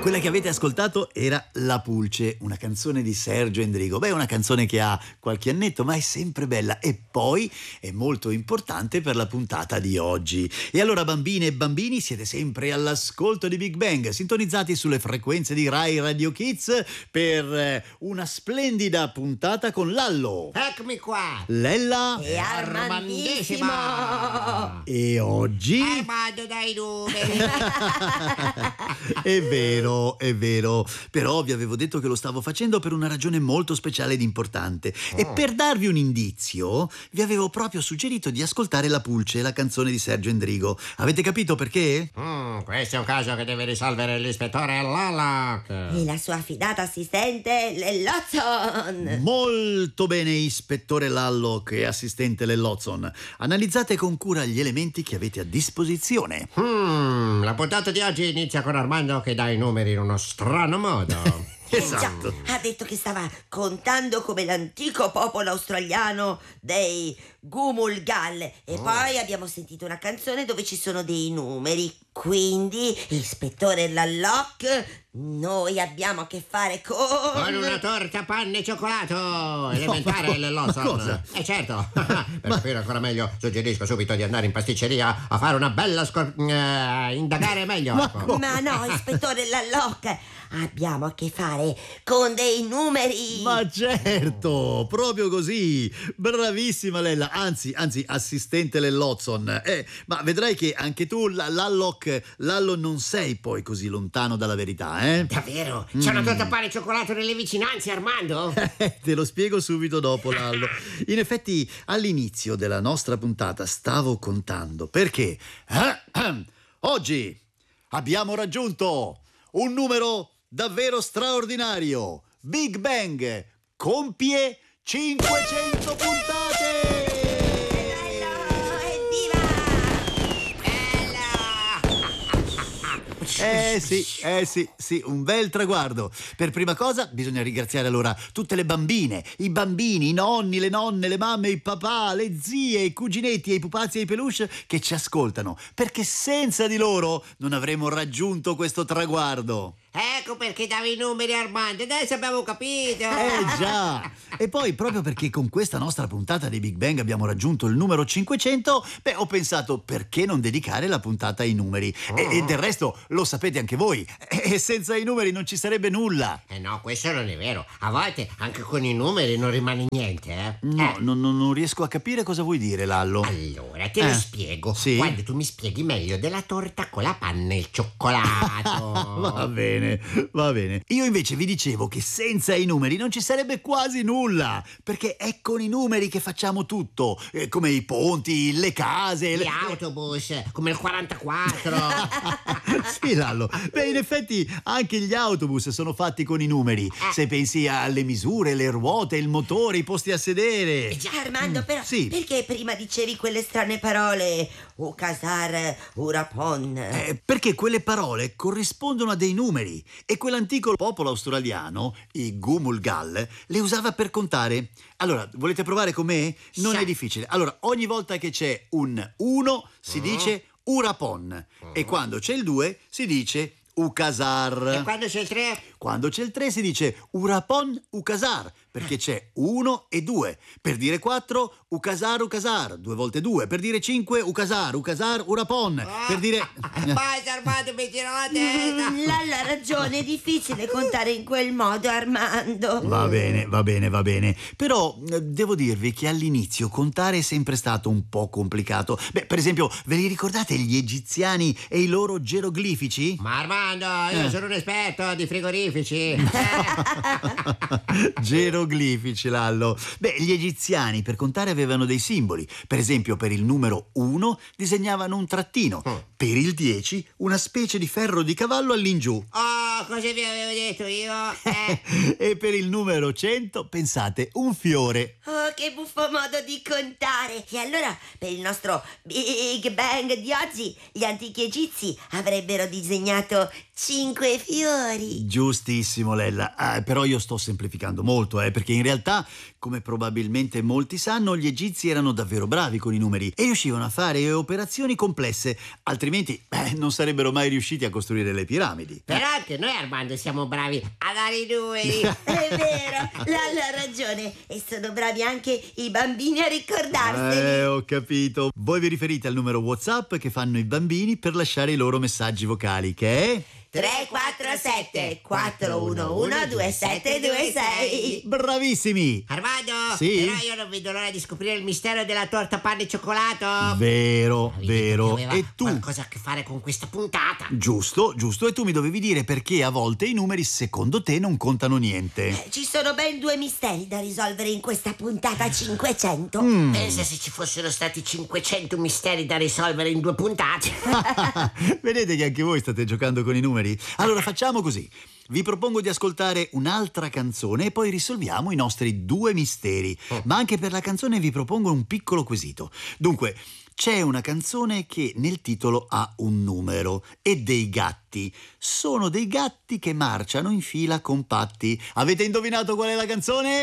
Quella che avete ascoltato era La Pulce, una canzone di Sergio Endrigo. Beh, una canzone che ha qualche annetto, ma è sempre bella e poi è molto importante per la puntata di oggi. E allora, bambine e bambini, siete sempre all'ascolto di Big Bang, sintonizzati sulle frequenze di Rai Radio Kids per una splendida puntata con Lallo. Eccomi qua. Lella E Armandissimo. e oggi Armando dai numeri. è vero, però vi avevo detto che lo stavo facendo per una ragione molto speciale ed importante. E per darvi un indizio vi avevo proprio suggerito di ascoltare La Pulce, la canzone di Sergio Endrigo. Avete capito perché? Questo è un caso che deve risolvere l'ispettore Lalloc. E la sua affidata assistente Lellozon. Molto bene, ispettore Lalloc e assistente Lellozon. Analizzate con cura gli elementi che avete a disposizione. La puntata di oggi inizia con Armando che dà i numeri in uno strano modo. Esatto. Già, ha detto che stava contando come l'antico popolo australiano dei Gumulgal. E poi abbiamo sentito una canzone dove ci sono dei numeri. Quindi, ispettore Lalloc, noi abbiamo a che fare con una torta, panne e cioccolato elementare Lellozon. Cosa? Certo. Per capire ancora meglio suggerisco subito di andare in pasticceria a fare una bella indagare meglio. Ma no, ispettore Lalloc, abbiamo a che fare con dei numeri. Ma certo, proprio così. Bravissima Lella, anzi, assistente Lellozon. Ma vedrai che anche tu, Lallo, non sei poi così lontano dalla verità, eh? Davvero? C'è una torta, pane e cioccolato nelle vicinanze, Armando? Te lo spiego subito dopo, Lallo. In effetti, all'inizio della nostra puntata stavo contando perché oggi abbiamo raggiunto un numero davvero straordinario. Big Bang compie 500 puntate! Sì, un bel traguardo. Per prima cosa bisogna ringraziare allora tutte le bambine, i bambini, i nonni, le nonne, le mamme, i papà, le zie, i cuginetti e i pupazzi e i peluche che ci ascoltano, perché senza di loro non avremmo raggiunto questo traguardo. Ecco perché davi i numeri, Armando, adesso abbiamo capito. Già! E poi proprio perché con questa nostra puntata di Big Bang abbiamo raggiunto il numero 500, ho pensato perché non dedicare la puntata ai numeri. E del resto lo sapete anche voi, e senza i numeri non ci sarebbe nulla. No, questo non è vero. A volte anche con i numeri non rimane niente, eh? No, non riesco a capire cosa vuoi dire, Lallo. Allora, te lo spiego. Sì? Quando tu mi spieghi meglio della torta con la panna e il cioccolato. Va bene. Io invece vi dicevo che senza i numeri non ci sarebbe quasi nulla, perché è con i numeri che facciamo tutto, come i ponti, le case, Gli autobus, come il 44. Sì, Lallo. In effetti anche gli autobus sono fatti con i numeri. Se pensi alle misure, le ruote, il motore, i posti a sedere. Armando, però, sì. perché prima dicevi quelle strane parole? Ukasar, Urapon. Perché quelle parole corrispondono a dei numeri e quell'antico popolo australiano, i Gumulgal, le usava per contare. Allora, volete provare con me? Non è difficile. Allora, ogni volta che c'è un 1 si dice Urapon e quando c'è il 2 si dice Ukasar. E quando c'è il 3? Quando c'è il 3 si dice Urapon Ukasar, perché c'è 1 e 2. Per dire 4, Ukasar, 2 volte 2. Per dire 5, Ukasar, Urapon. Per dire... Basta, Armando, mi tiro la testa. Lalla ha ragione, è difficile contare in quel modo, Armando. Va bene. Però devo dirvi che all'inizio contare è sempre stato un po' complicato. Per esempio, ve li ricordate gli egiziani e i loro geroglifici? Ma Armando, io sono un esperto di frigorifici. Geroglifici, Lallo. Gli egiziani per contare avevano dei simboli. Per esempio, per il numero 1 disegnavano un trattino. Per il 10 una specie di ferro di cavallo all'ingiù. Oh, cosa vi avevo detto io? E per il numero 100, pensate, un fiore. Oh, che buffo modo di contare! E allora, per il nostro Big Bang di oggi, gli antichi egizi avrebbero disegnato 5 fiori. Giustissimo, Lella. Però io sto semplificando molto, perché in realtà, come probabilmente molti sanno, gli egizi erano davvero bravi con i numeri e riuscivano a fare operazioni complesse, altrimenti non sarebbero mai riusciti a costruire le piramidi. Però anche noi, Armando, siamo bravi a dare i numeri. È vero, Lalla ha ragione. E sono bravi anche i bambini a ricordarseli. Ho capito. Voi vi riferite al numero WhatsApp che fanno i bambini per lasciare i loro messaggi vocali, che è 347 411 2726. Bravissimi! Armando, Sì? però io non vedo l'ora di scoprire il mistero della torta pane e cioccolato. Vero, Avevi vero. detto che aveva E tu? qualcosa a che fare con questa puntata. Giusto, giusto. E tu mi dovevi dire perché a volte i numeri secondo te non contano niente. Ci sono ben 2 misteri da risolvere in questa puntata 500. Pensa se ci fossero stati 500 misteri da risolvere in 2 puntate. Vedete che anche voi state giocando con i numeri? Allora facciamo così. Vi propongo di ascoltare un'altra canzone e poi risolviamo i nostri 2 misteri. Ma anche per la canzone vi propongo un piccolo quesito. Dunque, c'è una canzone che nel titolo ha un numero e dei gatti. Sono dei gatti che marciano in fila compatti. Avete indovinato qual è la canzone?